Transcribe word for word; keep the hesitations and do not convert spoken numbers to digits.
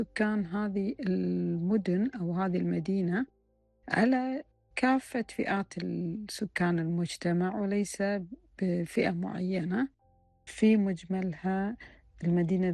سكان هذه المدن أو هذه المدينة على كافة فئات السكان المجتمع، وليس بفئة معينة في مجملها. المدينة